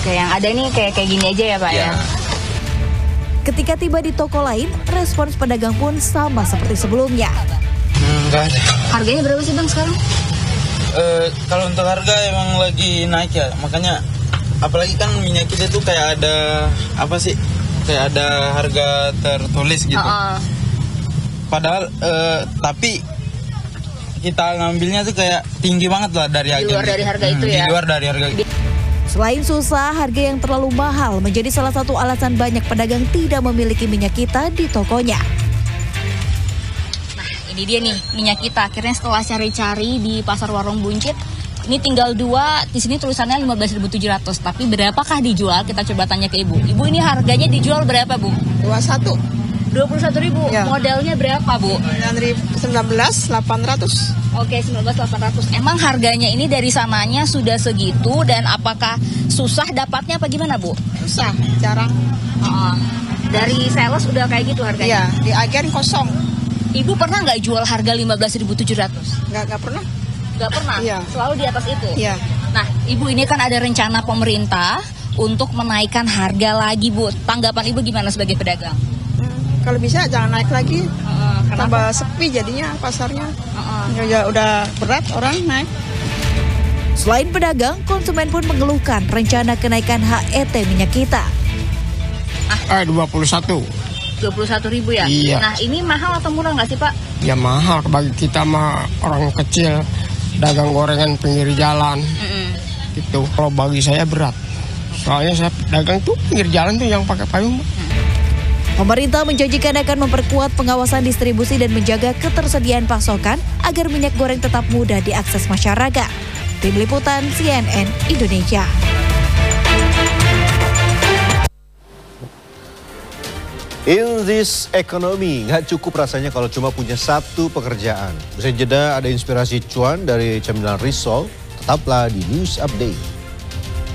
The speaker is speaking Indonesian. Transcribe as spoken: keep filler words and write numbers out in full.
Oke, yang ada nih kayak kayak gini aja ya Pak ya. ya? Ketika tiba di toko lain, respons pedagang pun sama seperti sebelumnya. Hmm, nggak ada. Harganya berapa sih Bang sekarang? Uh, kalau untuk harga emang lagi naik ya, makanya apalagi kan minyak kita tuh kayak ada apa sih? Kayak ada harga tertulis gitu. Uh-uh. Padahal uh, tapi kita ngambilnya tuh kayak tinggi banget lah dari harga. Di luar dari harga itu hmm, ya. Di luar dari harga. Selain susah, harga yang terlalu mahal menjadi salah satu alasan banyak pedagang tidak memiliki minyak kita di tokonya. Nah, ini dia nih minyak kita. Akhirnya setelah cari-cari di pasar warung buncit, ini tinggal dua. Di sini tulisannya lima belas ribu tujuh ratus. Tapi berapakah dijual? Kita coba tanya ke Ibu. Ibu, ini harganya dijual berapa, Bu? dua puluh satu. dua puluh satu ribu. Ya. Modelnya berapa, Bu? sembilan belas delapan ratus. Oke, sembilan belas delapan ratus. Emang harganya ini dari sananya sudah segitu dan apakah susah dapatnya apa gimana, Bu? Susah, jarang. Uh, dari sales udah kayak gitu harganya? Iya, di agen kosong. Ibu pernah nggak jual harga lima belas ribu tujuh ratus? Nggak, nggak pernah. Nggak pernah? Iya. Selalu di atas itu? Iya. Nah, Ibu, ini kan ada rencana pemerintah untuk menaikkan harga lagi, Bu. Tanggapan Ibu gimana sebagai pedagang? Kalau bisa jangan naik lagi, uh, tambah sepi jadinya pasarnya. Uh-uh. Ya, udah berat orang naik. Selain pedagang, konsumen pun mengeluhkan rencana kenaikan H E T minyak kita. Ah, dua puluh satu. dua puluh satu ribu ya? Iya. Nah, ini mahal atau murah nggak sih Pak? Ya mahal bagi kita mah orang kecil, dagang gorengan pinggir jalan. Mm-mm. Gitu. Kalau bagi saya berat. Soalnya saya dagang tuh pinggir jalan tuh yang pakai payung. Pemerintah menjanjikan akan memperkuat pengawasan distribusi dan menjaga ketersediaan pasokan agar minyak goreng tetap mudah diakses masyarakat. Tim Liputan C N N Indonesia. In this economy, nggak cukup rasanya kalau cuma punya satu pekerjaan. Usai jeda ada inspirasi cuan dari cemilan risol. Tetaplah di News Update.